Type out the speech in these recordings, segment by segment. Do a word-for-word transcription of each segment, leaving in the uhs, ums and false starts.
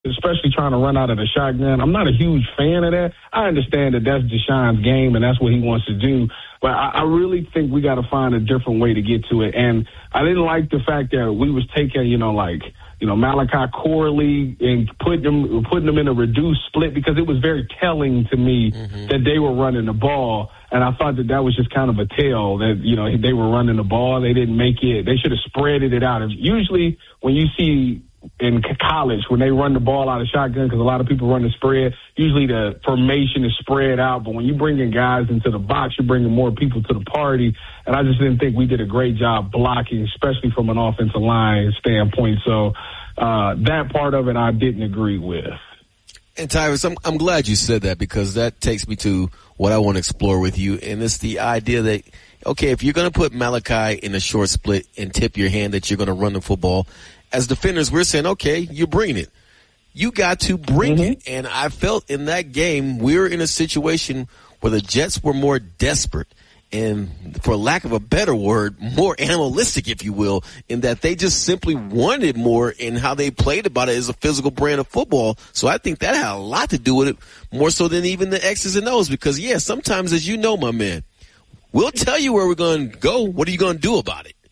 especially trying to run out of the shotgun. I'm not a huge fan of that. I understand that that's Deshaun's game and that's what he wants to do, but I, I really think we got to find a different way to get to it. And I didn't like the fact that we was taking, you know, like, you know, Malachi Corley and putting them, putting them in a reduced split, because it was very telling to me mm-hmm. that they were running the ball. And I thought that that was just kind of a tell that, you know, they were running the ball. They didn't make it. They should have spreaded it out. Usually when you see in college, when they run the ball out of shotgun, because a lot of people run the spread, usually the formation is spread out. But when you bring in guys into the box, you're bringing more people to the party. And I just didn't think we did a great job blocking, especially from an offensive line standpoint. So uh, that part of it I didn't agree with. And Tyrus, I'm, I'm glad you said that, because that takes me to what I want to explore with you. And it's the idea that, okay, if you're going to put Malachi in a short split and tip your hand that you're going to run the football, as defenders, we're saying, okay, you're bringing it. You got to bring mm-hmm. it. And I felt in that game, we were in a situation where the Jets were more desperate and, for lack of a better word, more animalistic, if you will, in that they just simply wanted more in how they played about it as a physical brand of football. So I think that had a lot to do with it, more so than even the X's and O's, because, yeah, sometimes, as you know, my man, we'll tell you where we're going to go. What are you going to do about it?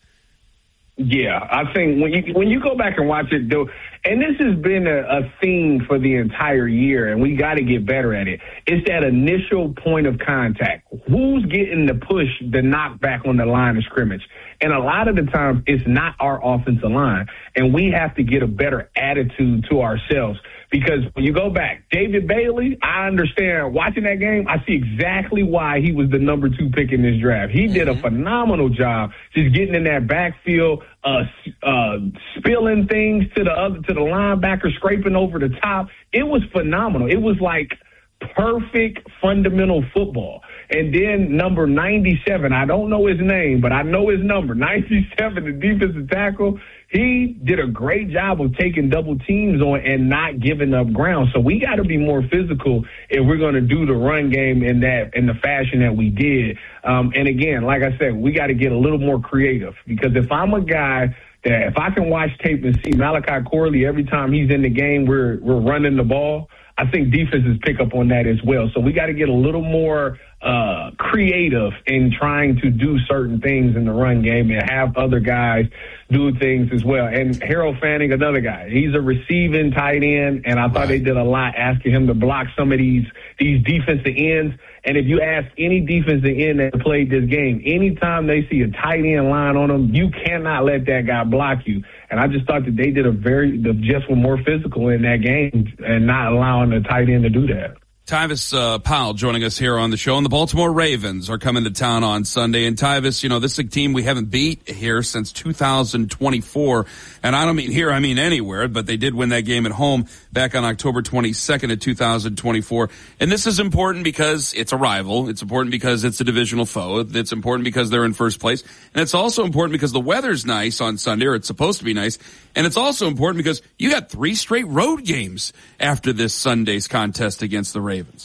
Yeah, I think when you when you go back and watch it, though, and this has been a, a theme for the entire year, and we got to get better at it. It's that initial point of contact. Who's getting the push, the knockback on the line of scrimmage? And a lot of the times, it's not our offensive line, and we have to get a better attitude to ourselves. Because when you go back, David Bailey, I understand watching that game, I see exactly why he was the number two pick in this draft. He did a phenomenal job just getting in that backfield, uh, uh, spilling things to the other, to the linebacker, scraping over the top. It was phenomenal. It was like perfect fundamental football. And then number ninety-seven, I don't know his name, but I know his number, ninety-seven, the defensive tackle. He did a great job of taking double teams on and not giving up ground. So we got to be more physical if we're going to do the run game in that in the fashion that we did. Um, and again, like I said, we got to get a little more creative, because if I'm a guy that if I can watch tape and see Malachi Corley every time he's in the game, we're we're running the ball, I think defenses pick up on that as well. So we got to get a little more uh, creative in trying to do certain things in the run game and have other guys do things as well. And Harold Fanning, another guy, he's a receiving tight end, and I thought they did a lot asking him to block some of these these defensive ends. And if you ask any defensive end that played this game, anytime they see a tight end line on them, you cannot let that guy block you. And I just thought that they did a very, the Jets were more physical in that game and not allowing the tight end to do that. Tyvis uh, Powell joining us here on the show, and the Baltimore Ravens are coming to town on Sunday. And Tyvis, you know, this is a team we haven't beat here since two thousand twenty-four. And I don't mean here, I mean anywhere, but they did win that game at home back on October twenty-second of two thousand twenty-four. And this is important because it's a rival. It's important because it's a divisional foe. It's important because they're in first place. And it's also important because the weather's nice on Sunday, or it's supposed to be nice. And it's also important because you got three straight road games after this Sunday's contest against the Ravens.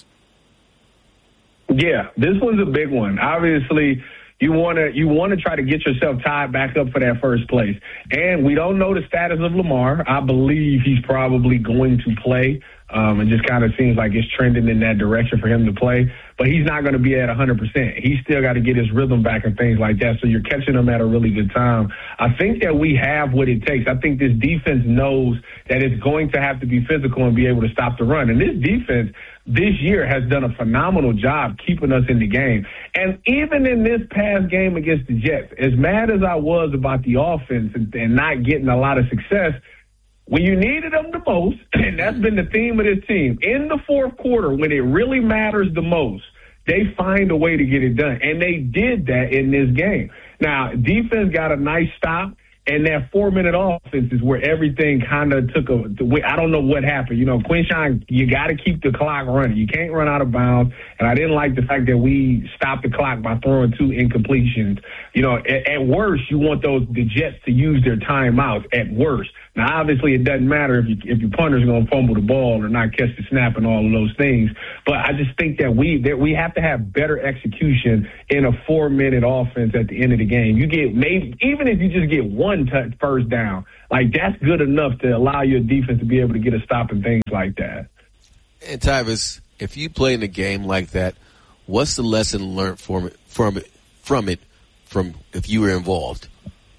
Yeah, this one's a big one. Obviously, you want to you want to try to get yourself tied back up for that first place. And we don't know the status of Lamar. I believe he's probably going to play. Um, it just kind of seems like it's trending in that direction for him to play. But he's not going to be at one hundred percent. He's still got to get his rhythm back and things like that. So you're catching him at a really good time. I think that we have what it takes. I think this defense knows that it's going to have to be physical and be able to stop the run. And this defense this year has done a phenomenal job keeping us in the game. And even in this past game against the Jets, as mad as I was about the offense and, and not getting a lot of success, when you needed them the most, and that's been the theme of this team, in the fourth quarter, when it really matters the most, they find a way to get it done. And they did that in this game. Now, defense got a nice stop, and that four-minute offense is where everything kind of took a – I don't know what happened. You know, Quinshon, you got to keep the clock running. You can't run out of bounds. And I didn't like the fact that we stopped the clock by throwing two incompletions. You know, at, at worst, you want those the Jets to use their timeouts at worst. Now, obviously, it doesn't matter if you, if your punter's going to fumble the ball or not catch the snap and all of those things. But I just think that we that we have to have better execution in a four-minute offense at the end of the game. You get maybe even if you just get one touch first down, like that's good enough to allow your defense to be able to get a stop and things like that. And Tyvis, if you play in a game like that, what's the lesson learned from it, from it, from it, from if you were involved?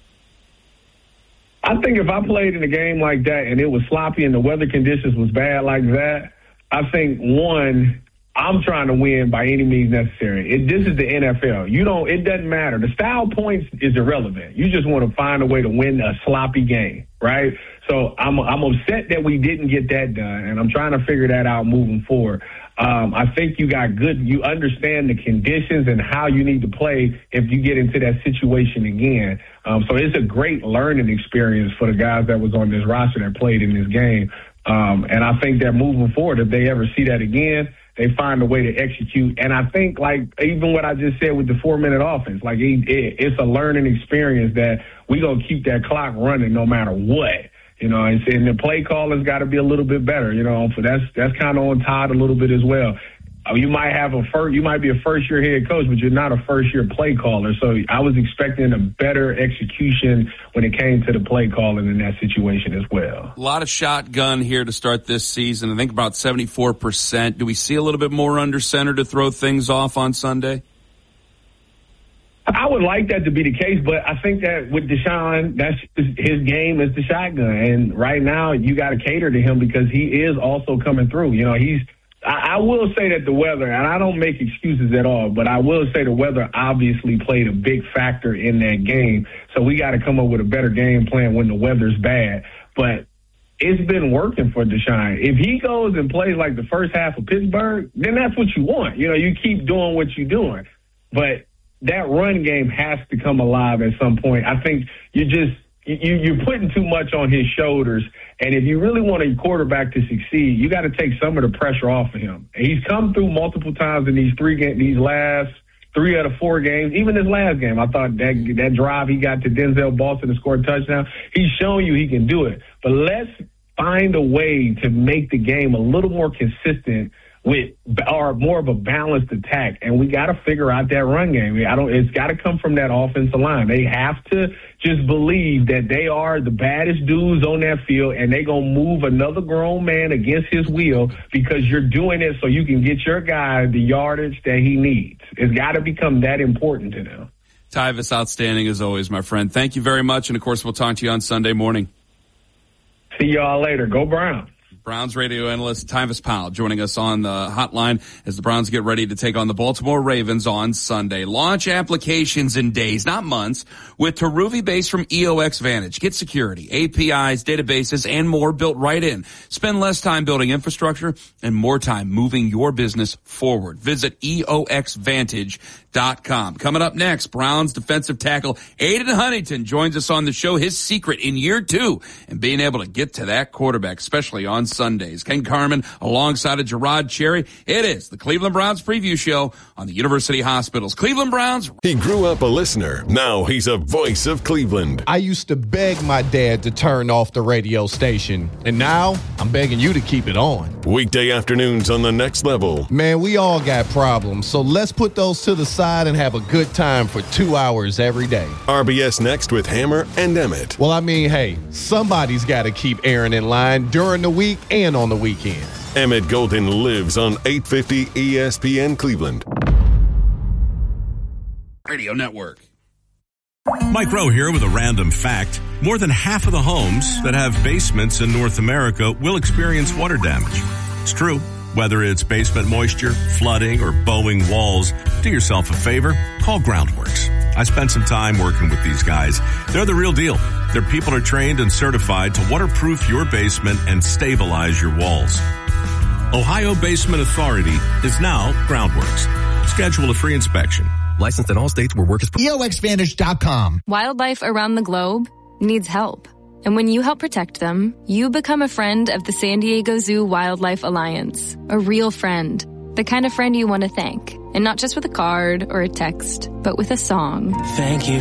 I think if I played in a game like that and it was sloppy and the weather conditions was bad like that, I think, one, I'm trying to win by any means necessary. It, this is the N F L. You don't. It doesn't matter. The style points is irrelevant. You just want to find a way to win a sloppy game, right? So I'm I'm upset that we didn't get that done, and I'm trying to figure that out moving forward. Um, I think you got good. You understand the conditions and how you need to play if you get into that situation again. Um, so it's a great learning experience for the guys that was on this roster that played in this game. Um, and I think that moving forward, if they ever see that again, they find a way to execute. And I think, like, even what I just said with the four-minute offense, like, it, it, it's a learning experience that we're going to keep that clock running no matter what. You know, and, and the play caller's got to be a little bit better, you know, so that's that's kind of on Todd a little bit as well. Uh, you might have a first, you might be a first-year head coach, but you're not a first-year play caller. So I was expecting a better execution when it came to the play calling in that situation as well. A lot of shotgun here to start this season. I think about seventy-four percent. Do we see a little bit more under center to throw things off on Sunday? I would like that to be the case, but I think that with Deshaun, that's his game is the shotgun. And right now you got to cater to him because he is also coming through. You know, he's, I, I will say that the weather, and I don't make excuses at all, but I will say the weather obviously played a big factor in that game. So we got to come up with a better game plan when the weather's bad. But it's been working for Deshaun. If he goes and plays like the first half of Pittsburgh, then that's what you want. You know, you keep doing what you're doing. But that run game has to come alive at some point. I think you just you, you're putting too much on his shoulders, and if you really want a quarterback to succeed, you got to take some of the pressure off of him. And he's come through multiple times in these three game, these last three out of four games. Even this last game, I thought that that drive he got to Denzel Boston to score a touchdown. He's shown you he can do it, but let's find a way to make the game a little more consistent with or more of a balanced attack, and we got to figure out that run game. I don't. It's got to come from that offensive line. They have to just believe that they are the baddest dudes on that field, and they're gonna move another grown man against his will because you're doing it so you can get your guy the yardage that he needs. It's got to become that important to them. Tyvis, outstanding as always, my friend. Thank you very much, and of course, we'll talk to you on Sunday morning. See y'all later. Go Browns. Browns radio analyst Tyvis Powell joining us on the hotline as the Browns get ready to take on the Baltimore Ravens on Sunday. Launch applications in days, not months, with Taruvi Base from E O X Vantage. Get security, A P Is, databases, and more built right in. Spend less time building infrastructure and more time moving your business forward. Visit E O X Vantage dot com. Coming up next, Browns defensive tackle Aiden Huntington joins us on the show. His secret in year two and being able to get to that quarterback, especially on Sundays. Ken Carman alongside of Gerard Cherry. It is the Cleveland Browns preview show on the University Hospitals. Cleveland Browns. He grew up a listener. Now he's a voice of Cleveland. I used to beg my dad to turn off the radio station, and now I'm begging you to keep it on. Weekday afternoons on The Next Level. Man, we all got problems, so let's put those to the side and have a good time for two hours every day. R B S Next with Hammer and Emmett. Well, I mean, hey, somebody's got to keep Aaron in line during the week and on the weekends. Emmett Golden lives on eight fifty E S P N Cleveland. Radio Network. Mike Rowe here with a random fact. More than half of the homes that have basements in North America will experience water damage. It's true. Whether it's basement moisture, flooding, or bowing walls, do yourself a favor, call Groundworks. I spent some time working with these guys. They're the real deal. Their people are trained and certified to waterproof your basement and stabilize your walls. Ohio Basement Authority is now Groundworks. Schedule a free inspection. Licensed in all states where work is... E O X Vantage dot com. Wildlife around the globe needs help. And when you help protect them, you become a friend of the San Diego Zoo Wildlife Alliance. A real friend. The kind of friend you want to thank. And not just with a card or a text, but with a song. Thank you